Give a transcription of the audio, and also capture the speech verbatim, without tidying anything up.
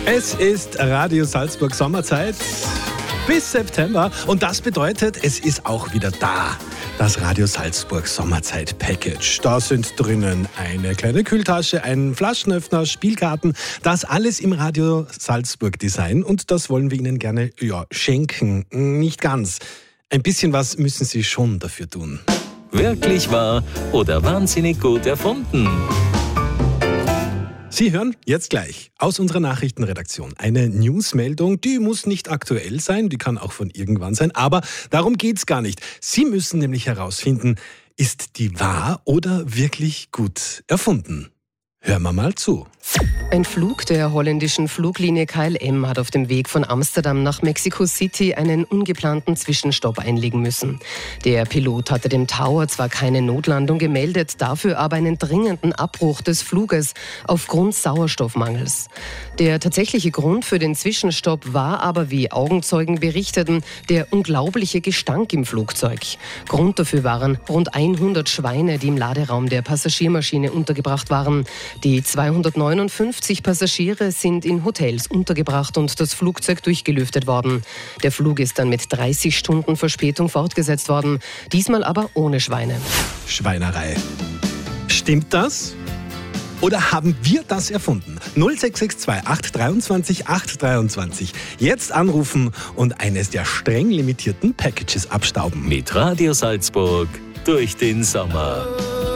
Es ist Radio Salzburg Sommerzeit bis September und das bedeutet, es ist auch wieder da. Das Radio Salzburg Sommerzeit Package. Da sind drinnen eine kleine Kühltasche, ein Flaschenöffner, Spielkarten. Das alles im Radio Salzburg Design und das wollen wir Ihnen gerne ja, schenken. Nicht ganz. Ein bisschen was müssen Sie schon dafür tun. Wirklich wahr oder wahnsinnig gut erfunden? Sie hören jetzt gleich aus unserer Nachrichtenredaktion eine Newsmeldung, die muss nicht aktuell sein, die kann auch von irgendwann sein, aber darum geht's gar nicht. Sie müssen nämlich herausfinden, ist die wahr oder wirklich gut erfunden? Hören wir mal zu. Ein Flug der holländischen Fluglinie K L M hat auf dem Weg von Amsterdam nach Mexico City einen ungeplanten Zwischenstopp einlegen müssen. Der Pilot hatte dem Tower zwar keine Notlandung gemeldet, dafür aber einen dringenden Abbruch des Fluges aufgrund Sauerstoffmangels. Der tatsächliche Grund für den Zwischenstopp war aber, wie Augenzeugen berichteten, der unglaubliche Gestank im Flugzeug. Grund dafür waren rund hundert Schweine, die im Laderaum der Passagiermaschine untergebracht waren. Die zweihundertneunundfünfzig Passagiere sind in Hotels untergebracht und das Flugzeug durchgelüftet worden. Der Flug ist dann mit dreißig Stunden Verspätung fortgesetzt worden, diesmal aber ohne Schweine. Schweinerei. Stimmt das? Oder haben wir das erfunden? null sechs sechs zwei acht zwei acht drei zwei. Jetzt anrufen und eines der streng limitierten Packages abstauben. Mit Radio Salzburg durch den Sommer.